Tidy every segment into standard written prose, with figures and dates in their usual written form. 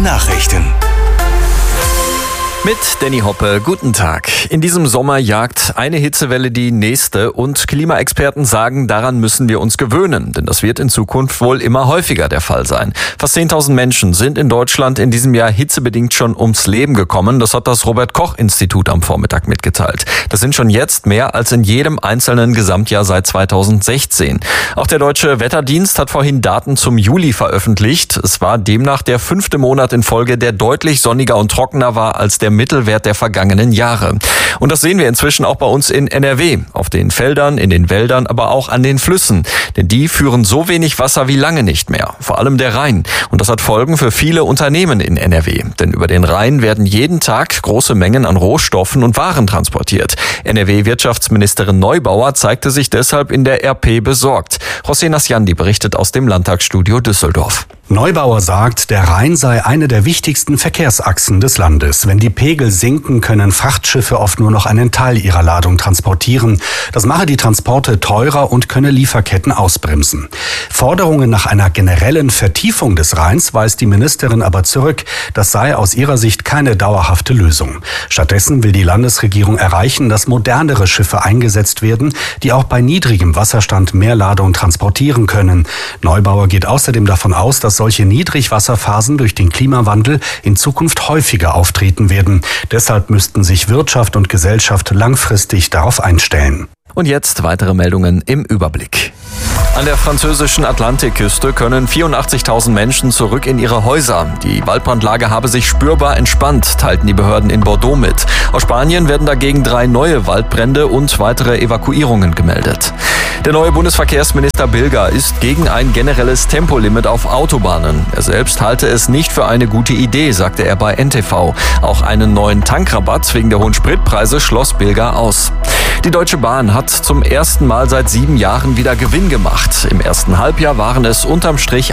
Nachrichten. Mit Danny Hoppe, guten Tag. In diesem Sommer jagt eine Hitzewelle die nächste und Klimaexperten sagen, daran müssen wir uns gewöhnen, denn das wird in Zukunft wohl immer häufiger der Fall sein. Fast 10.000 Menschen sind in Deutschland in diesem Jahr hitzebedingt schon ums Leben gekommen. Das hat das Robert-Koch-Institut am Vormittag mitgeteilt. Das sind schon jetzt mehr als in jedem einzelnen Gesamtjahr seit 2016. Auch der Deutsche Wetterdienst hat vorhin Daten zum Juli veröffentlicht. Es war demnach der 5. Monat in Folge, der deutlich sonniger und trockener war als der Mittelwert der vergangenen Jahre. Und das sehen wir inzwischen auch bei uns in NRW, auf den Feldern, in den Wäldern, aber auch an den Flüssen. Denn die führen so wenig Wasser wie lange nicht mehr, vor allem der Rhein. Und das hat Folgen für viele Unternehmen in NRW. Denn über den Rhein werden jeden Tag große Mengen an Rohstoffen und Waren transportiert. NRW-Wirtschaftsministerin Neubauer zeigte sich deshalb in der RP besorgt. José Nasjandi berichtet aus dem Landtagsstudio Düsseldorf. Neubauer sagt, der Rhein sei eine der wichtigsten Verkehrsachsen des Landes. Wenn die Pegel sinken, können Frachtschiffe oft nur noch einen Teil ihrer Ladung transportieren. Das mache die Transporte teurer und könne Lieferketten ausbremsen. Forderungen nach einer generellen Vertiefung des Rheins weist die Ministerin aber zurück. Das sei aus ihrer Sicht keine dauerhafte Lösung. Stattdessen will die Landesregierung erreichen, dass modernere Schiffe eingesetzt werden, die auch bei niedrigem Wasserstand mehr Ladung transportieren können. Neubauer geht außerdem davon aus, dass solche Niedrigwasserphasen durch den Klimawandel in Zukunft häufiger auftreten werden. Deshalb müssten sich Wirtschaft und Gesellschaft langfristig darauf einstellen. Und jetzt weitere Meldungen im Überblick. An der französischen Atlantikküste können 84.000 Menschen zurück in ihre Häuser. Die Waldbrandlage habe sich spürbar entspannt, teilten die Behörden in Bordeaux mit. Aus Spanien werden dagegen 3 neue Waldbrände und weitere Evakuierungen gemeldet. Der neue Bundesverkehrsminister Bilger ist gegen ein generelles Tempolimit auf Autobahnen. Er selbst halte es nicht für eine gute Idee, sagte er bei NTV. Auch einen neuen Tankrabatt wegen der hohen Spritpreise schloss Bilger aus. Die Deutsche Bahn hat zum ersten Mal seit 7 Jahren wieder Gewinn gemacht. Im ersten Halbjahr waren es unterm Strich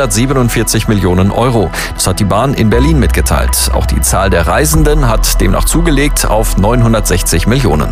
147 Millionen Euro. Das hat die Bahn in Berlin mitgeteilt. Auch die Zahl der Reisenden hat demnach zugelegt auf 960 Millionen.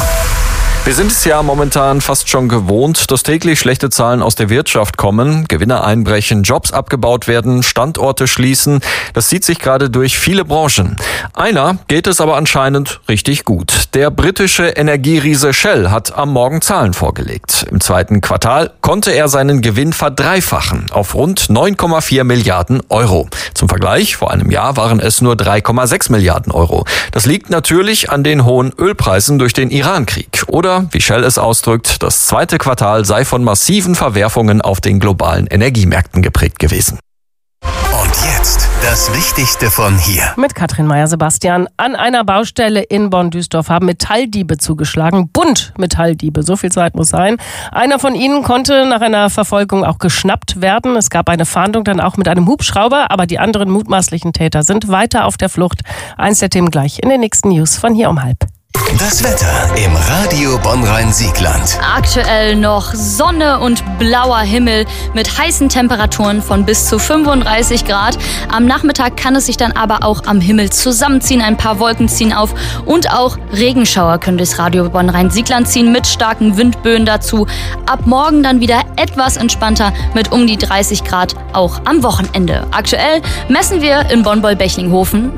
Wir sind es ja momentan fast schon gewohnt, dass täglich schlechte Zahlen aus der Wirtschaft kommen, Gewinne einbrechen, Jobs abgebaut werden, Standorte schließen. Das zieht sich gerade durch viele Branchen. Einer geht es aber anscheinend richtig gut. Der britische Energieriese Shell hat am Morgen Zahlen vorgelegt. Im 2. Quartal konnte er seinen Gewinn verdreifachen auf rund 9,4 Milliarden Euro. Zum Vergleich, vor einem Jahr waren es nur 3,6 Milliarden Euro. Das liegt natürlich an den hohen Ölpreisen durch den Irankrieg. Oder, wie Shell es ausdrückt, das 2. Quartal sei von massiven Verwerfungen auf den globalen Energiemärkten geprägt gewesen. Und jetzt das Wichtigste von hier. Mit Katrin Meyer-Sebastian. An einer Baustelle in Bonn-Duisdorf haben Metalldiebe zugeschlagen. Bunt Metalldiebe, so viel Zeit muss sein. Einer von ihnen konnte nach einer Verfolgung auch geschnappt werden. Es gab eine Fahndung dann auch mit einem Hubschrauber, aber die anderen mutmaßlichen Täter sind weiter auf der Flucht. Eins der Themen gleich in den nächsten News von hier um 12:30. Das Wetter im Radio Bonn-Rhein-Siegland. Aktuell noch Sonne und blauer Himmel mit heißen Temperaturen von bis zu 35 Grad. Am Nachmittag kann es sich dann aber auch am Himmel zusammenziehen. Ein paar Wolken ziehen auf und auch Regenschauer können durchs Radio Bonn-Rhein-Siegland ziehen mit starken Windböen dazu. Ab morgen dann wieder etwas entspannter mit um die 30 Grad auch am Wochenende. Aktuell messen wir in Bonn-Boll-Bechlinghofen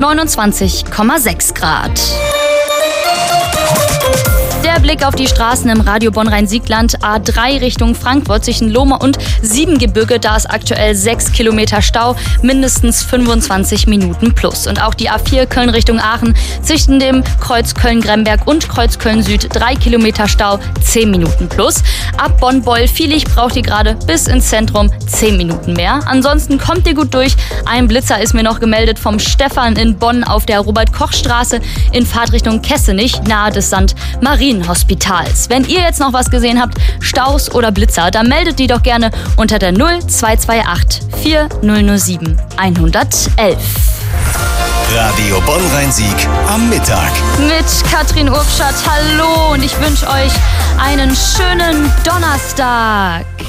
29,6 Grad. Der Blick auf die Straßen im Radio Bonn-Rhein-Siegland. A3 Richtung Frankfurt zwischen Lohme und Siebengebirge. Da ist aktuell 6 Kilometer Stau, mindestens 25 Minuten plus. Und auch die A4 Köln Richtung Aachen zwischen dem Kreuz Köln-Gremberg und Kreuz Köln-Süd 3 Kilometer Stau, 10 Minuten plus. Ab Bonn-Boll-Viehlich braucht ihr gerade bis ins Zentrum 10 Minuten mehr. Ansonsten kommt ihr gut durch. Ein Blitzer ist mir noch gemeldet vom Stefan in Bonn auf der Robert-Koch-Straße in Fahrtrichtung Kessenich nahe des St. Marien-Hospitals. Wenn ihr jetzt noch was gesehen habt, Staus oder Blitzer, dann meldet die doch gerne unter der 0228 4007 111. Radio Bonn-Rhein-Sieg am Mittag. Mit Katrin Urkschat, hallo und ich wünsche euch einen schönen Donnerstag.